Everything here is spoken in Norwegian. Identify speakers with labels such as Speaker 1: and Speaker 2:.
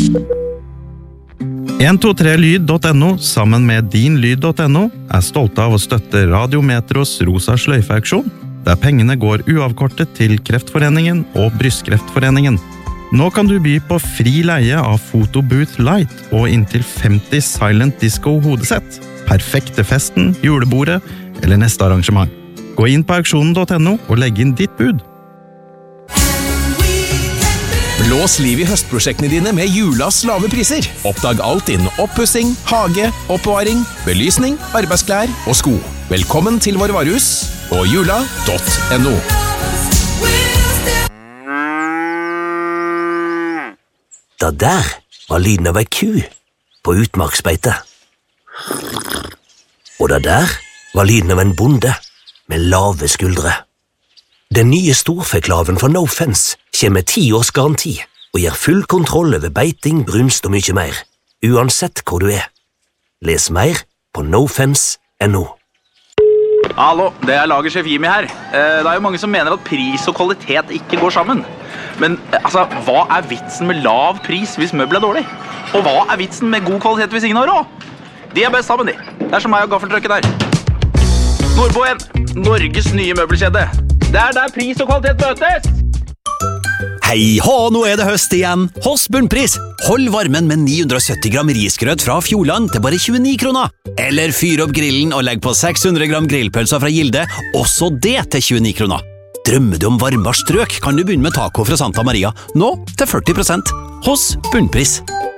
Speaker 1: 123lyd.no sammen med dinlyd.no stolte av å støtte Radiometros Rosa sløyfe-auksjon, der pengene går uavkortet til Kreftforeningen og Brystkreftforeningen. Nå kan du by på fri leie av Photobooth Light og inntil 50 Silent Disco hodesett. Perfekt til festen, julebordet eller neste arrangement. Gå inn på auksjonen.no og legg inn ditt bud.
Speaker 2: Blås liv i høstprosjektene dine med Julas lave priser. Oppdag alt innen oppussing, hage, oppbevaring, belysning, arbeidsklær og sko. Velkommen til vår varehus og jula.no.
Speaker 3: Det der var lyden av ei ku på utmarksbeite. Og det der var lyden av en bonde med lave skuldre. Den nye storfeklaven fra No Fence kommer med 10 års garanti og gir full kontroll over beiting, brunst og mye mer, uansett hvor du er. Les mer på nofence.no.
Speaker 4: Hallo, det er lagersjef Jimmy her. Det er jo mange som mener at pris og kvalitet ikke går sammen. Men altså, hva er vitsen med lav pris hvis møbel er dårlig? Og hva er vitsen med god kvalitet hvis ingen har råd? De er best sammen, de. Det er som meg og gaffeltrøkken her. Nordboen, Norges nye møbelkjede. Det er der pris og kvalitet møtes!
Speaker 5: Hei hå, nå er det høst igjen. Hos Bunnpris. Hold varmen med 970 gram risgrøt fra Fjordland til bare 29 kroner. Eller fyr opp grillen og legg på 600 gram grillpølser fra Gilde, også det til 29 kroner. Drømmer du om varmere strøk, kan du begynne med taco fra Santa Maria, nå til 40%. Hos Bunnpris.